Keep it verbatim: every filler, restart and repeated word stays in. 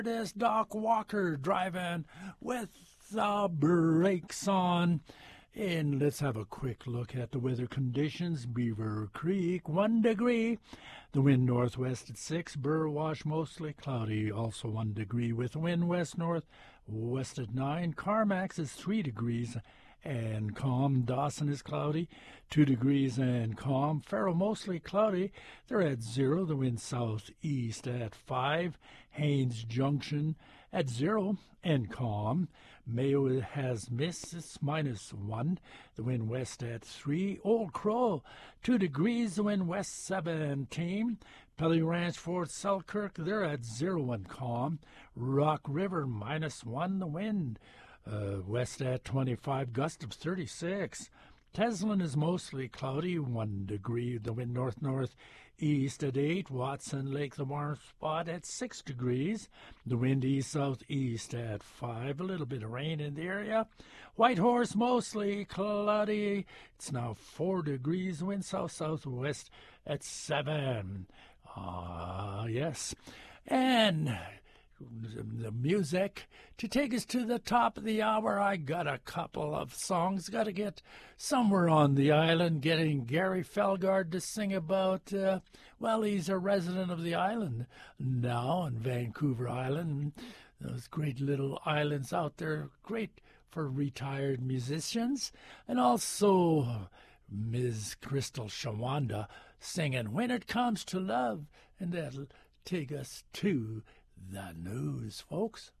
This Doc Walker driving with the brakes on. And let's have a quick look at the weather conditions. Beaver Creek, one degree. The wind northwest at six. Burwash, mostly cloudy, also one degree with wind west north. West at nine. Carmax is three degrees and calm. Dawson is cloudy, two degrees and calm. Faro mostly cloudy. They're at zero. The wind southeast at five. Haines Junction at zero and calm. Mayo has mist, it's minus one. The wind west at three. Old Crow, two degrees. The wind west seventeen. Pelly Ranch, Fort Selkirk, they're at zero and calm. Rock River, minus one. The wind uh, west at twenty-five. Gust of thirty-six. Teslin is mostly cloudy, one degree. The wind north-northeast at eight. Watson Lake, the warm spot at six degrees. The wind east-southeast at five. A little bit of rain in the area. Whitehorse, mostly cloudy. It's now four degrees. The wind south-southwest at seven. Ah, uh, yes. And the music to take us to the top of the hour. I got a couple of songs. Got to get somewhere on the island. Getting Gary Felgard to sing about, uh, well, he's a resident of the island now on Vancouver Island. Those great little islands out there, great for retired musicians. And also Miz Crystal Shawanda singing When It Comes to Love. And that'll take us to the news, folks.